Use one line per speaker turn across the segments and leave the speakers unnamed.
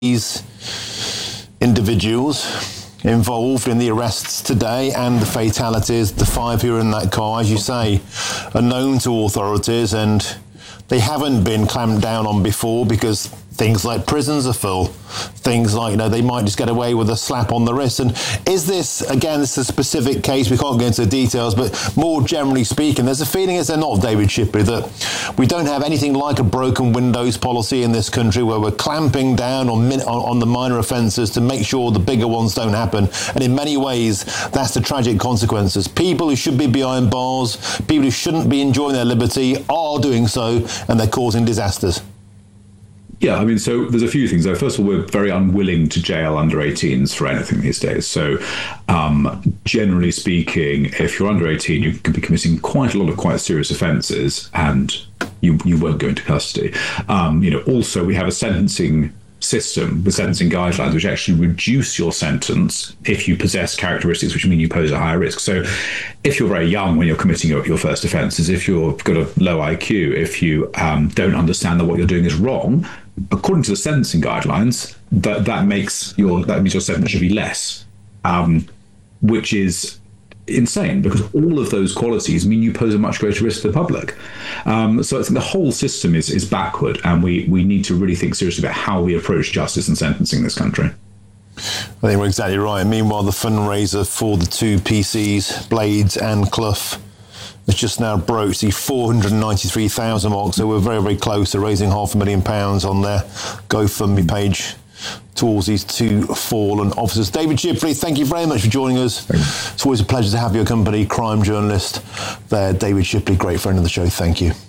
these individuals involved in the arrests today and the fatalities, the 5 who were in that car, as you say, are known to authorities, and they haven't been clamped down on before because things like prisons are full. Things like, they might just get away with a slap on the wrist. And is this, again, this is a specific case, we can't go into the details, but more generally speaking, there's a feeling, is there not, David Shipley, that we don't have anything like a broken windows policy in this country where we're clamping down on the minor offences to make sure the bigger ones don't happen. And in many ways, that's the tragic consequences. People who should be behind bars, people who shouldn't be enjoying their liberty are doing so, and they're causing disasters.
Yeah, so there's a few things. First of all, we're very unwilling to jail under 18s for anything these days. So generally speaking, if you're under 18, you can be committing quite a lot of quite serious offences and you won't go into custody. Also, we have a sentencing system with sentencing guidelines which actually reduce your sentence if you possess characteristics which mean you pose a higher risk. So if you're very young when you're committing your first offences, if you've got a low IQ, if you don't understand that what you're doing is wrong, according to the sentencing guidelines, that means your sentence should be less, which is insane because all of those qualities mean you pose a much greater risk to the public. So I think the whole system is backward, and we need to really think seriously about how we approach justice and sentencing in this country.
I think we're exactly right. Meanwhile, the fundraiser for the two PCs, Blades and Clough, has just now broached the 493,000 mark, so we're very, very close to raising £500,000 on their GoFundMe page towards these two fallen officers. David Shipley, thank you very much for joining us. It's always a pleasure to have your company, crime journalist there, David Shipley, great friend of the show. Thank you.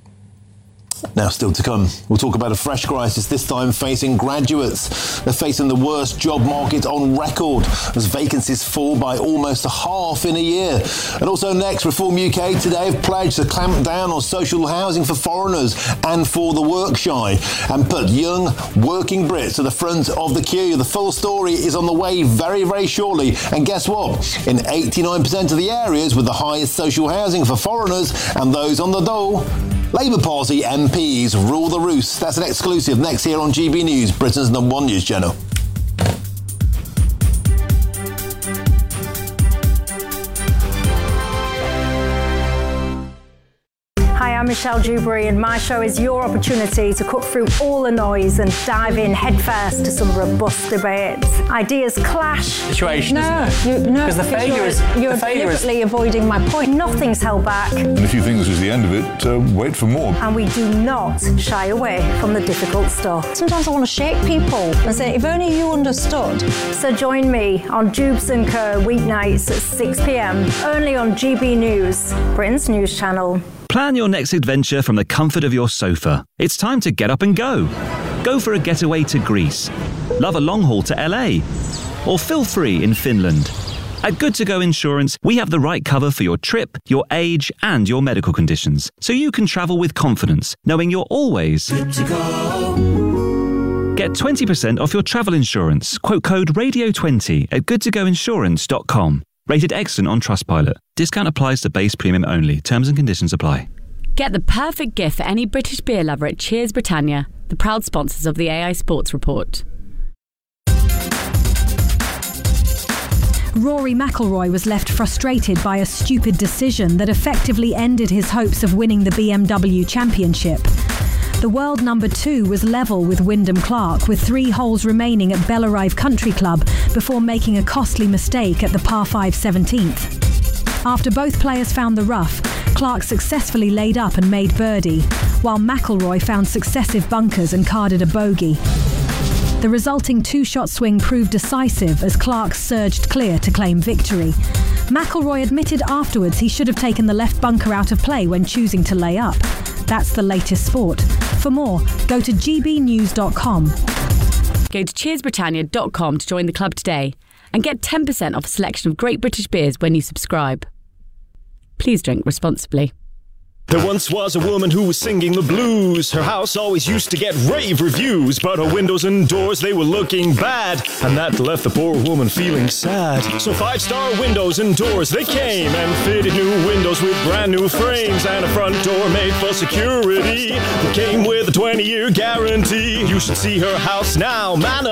Now, still to come, we'll talk about a fresh crisis, this time facing graduates. They're facing the worst job market on record as vacancies fall by almost a half in a year. And also next, Reform UK today have pledged to clamp down on social housing for foreigners and for the work shy and put young working Brits to the front of the queue. The full story is on the way very, very shortly. And guess what? In 89% of the areas with the highest social housing for foreigners and those on the dole, Labour Party MPs rule the roost. That's an exclusive next here on GB News, Britain's #1 news channel.
Hi, I'm Michelle Dewberry, and my show is your opportunity to cut through all the noise and dive in headfirst to some robust debates. Ideas clash.
Situation, isn't it?
Because
the failure is
you're deliberately avoiding my point. Nothing's held back.
And if you think this is the end of it, wait for more.
And we do not shy away from the difficult stuff.
Sometimes I want to shake people and say, if only you understood.
So join me on Jubes & Co. weeknights at 6 p.m. only on GB News, Britain's news channel.
Plan your next adventure from the comfort of your sofa. It's time to get up and go. Go for a getaway to Greece. Love a long haul to LA. Or feel free in Finland. At Good To Go Insurance, we have the right cover for your trip, your age, and your medical conditions, so you can travel with confidence, knowing you're always good to go. Get 20% off your travel insurance. Quote code RADIO20 at goodtogoinsurance.com. Rated excellent on Trustpilot. Discount applies to base premium only. Terms and conditions apply.
Get the perfect gift for any British beer lover at Cheers Britannia, the proud sponsors of the AI Sports Report.
Rory McIlroy was left frustrated by a stupid decision that effectively ended his hopes of winning the BMW Championship. The world number 2 was level with Wyndham Clark with 3 holes remaining at Bellarive Country Club before making a costly mistake at the par 5 17th. After both players found the rough, Clark successfully laid up and made birdie, while McIlroy found successive bunkers and carded a bogey. The resulting 2-shot swing proved decisive as Clark surged clear to claim victory. McIlroy admitted afterwards he should have taken the left bunker out of play when choosing to lay up. That's the latest sport. For more, go to gbnews.com.
Go to cheersbritannia.com to join the club today and get 10% off a selection of great British beers when you subscribe. Please drink responsibly.
There once was a woman who was singing the blues. Her house always used to get rave reviews, but her windows and doors, they were looking bad, and that left the poor woman feeling sad. So 5-star windows and doors, they came and fitted new windows with brand new frames and a front door made for security that came with a 20-year guarantee. You should see her house now, man.